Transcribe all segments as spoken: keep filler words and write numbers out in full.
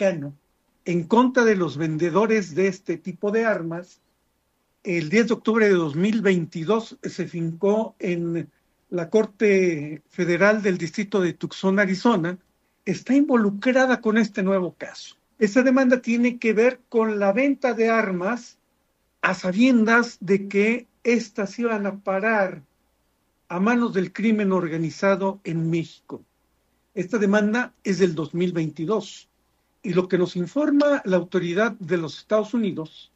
mexicano en contra de los vendedores de este tipo de armas, el diez de octubre de dos mil veintidós se fincó en la Corte Federal del Distrito de Tucson, Arizona, está involucrada con este nuevo caso. Esa demanda tiene que ver con la venta de armas a sabiendas de que éstas iban a parar a manos del crimen organizado en México. Esta demanda es del dos mil veintidós y lo que nos informa la autoridad de los Estados Unidos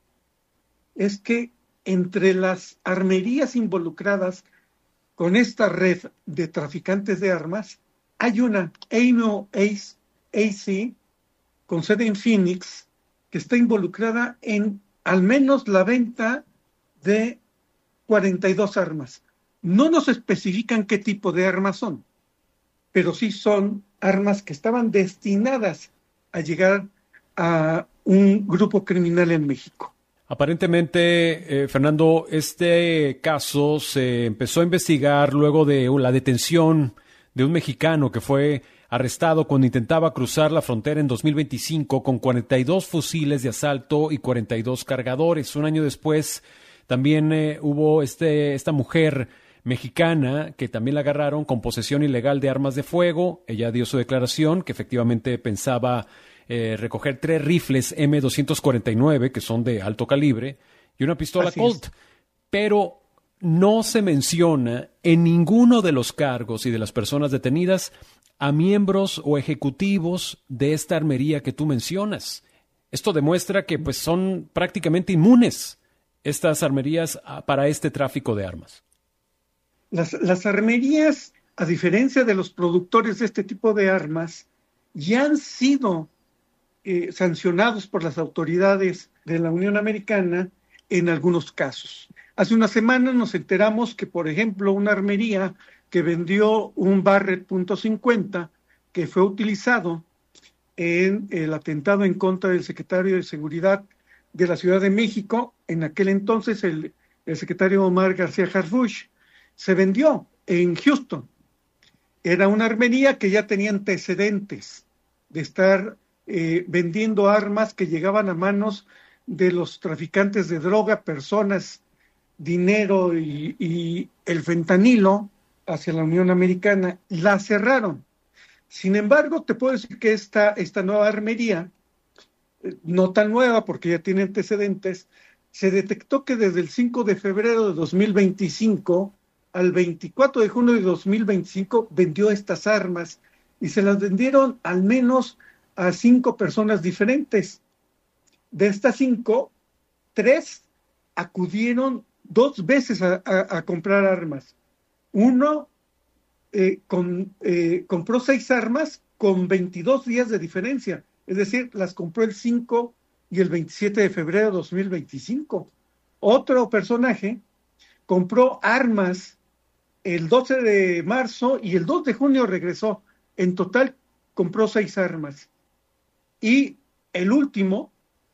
es que entre las armerías involucradas con esta red de traficantes de armas hay una Ammo A C con sede en Phoenix que está involucrada en al menos la venta de cuarenta y dos armas. No nos especifican qué tipo de armas son, pero sí son armas que estaban destinadas a llegar a un grupo criminal en México. Aparentemente, eh, Fernando, este caso se empezó a investigar luego de la detención de un mexicano que fue arrestado cuando intentaba cruzar la frontera en dos mil veinticinco con cuarenta y dos fusiles de asalto y cuarenta y dos cargadores. Un año después también eh, hubo este, esta mujer mexicana que también la agarraron con posesión ilegal de armas de fuego. Ella dio su declaración que efectivamente pensaba eh, recoger tres rifles eme doscientos cuarenta y nueve que son de alto calibre y una pistola Así Colt. es. Pero no se menciona en ninguno de los cargos y de las personas detenidas a miembros o ejecutivos de esta armería que tú mencionas. Esto demuestra que pues son prácticamente inmunes estas armerías para este tráfico de armas. Las, las armerías, a diferencia de los productores de este tipo de armas, ya han sido eh, sancionados por las autoridades de la Unión Americana en algunos casos. Hace una semana nos enteramos que, por ejemplo, una armería que vendió un Barrett punto cincuenta que fue utilizado en el atentado en contra del secretario de Seguridad de la Ciudad de México, en aquel entonces el, el secretario Omar García Harfuch, se vendió en Houston. Era una armería que ya tenía antecedentes de estar eh, vendiendo armas que llegaban a manos de los traficantes de droga, personas, dinero y, y el fentanilo hacia la Unión Americana. La cerraron. Sin embargo, te puedo decir que esta, esta nueva armería, eh, no tan nueva porque ya tiene antecedentes, se detectó que desde el cinco de febrero de dos mil veinticinco al veinticuatro de junio de dos mil veinticinco vendió estas armas y se las vendieron al menos a cinco personas diferentes. De estas cinco, tres acudieron dos veces a, a, a comprar armas. Uno eh, con, eh, compró seis armas con veintidós días de diferencia, es decir, las compró el cinco y el veintisiete de febrero de dos mil veinticinco. Otro personaje compró armas el doce de marzo y el dos de junio regresó. En total compró seis armas. Y el último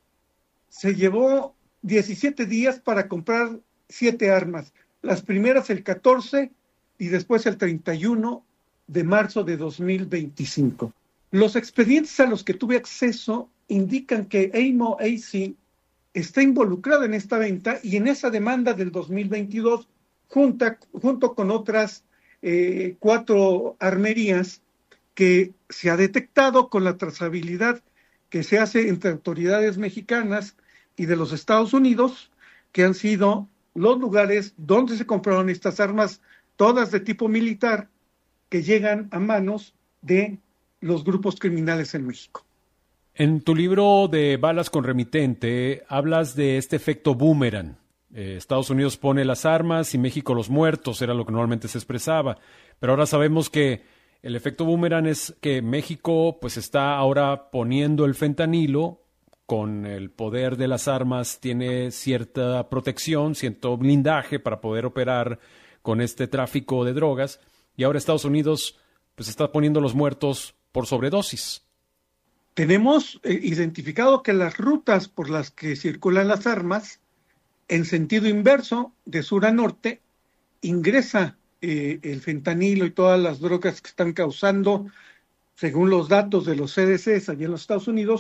se llevó diecisiete días para comprar siete armas. Las primeras el catorce y después el treinta y uno de marzo de dos mil veinticinco. Los expedientes a los que tuve acceso indican que Ammo A C está involucrada en esta venta y en esa demanda del dos mil veintidós junta, junto con otras eh, cuatro armerías que se ha detectado con la trazabilidad que se hace entre autoridades mexicanas y de los Estados Unidos, que han sido los lugares donde se compraron estas armas, todas de tipo militar, que llegan a manos de los grupos criminales en México. En tu libro de Balas con Remitente hablas de este efecto boomerang. Eh, Estados Unidos pone las armas y México los muertos, era lo que normalmente se expresaba. Pero ahora sabemos que el efecto boomerang es que México pues está ahora poniendo el fentanilo. Con el poder de las armas tiene cierta protección, cierto blindaje para poder operar con este tráfico de drogas. Y ahora Estados Unidos pues está poniendo los muertos por sobredosis. Tenemos eh, identificado que las rutas por las que circulan las armas, en sentido inverso, de sur a norte, ingresa eh, el fentanilo y todas las drogas que están causando, según los datos de los C D Cs allá en los Estados Unidos,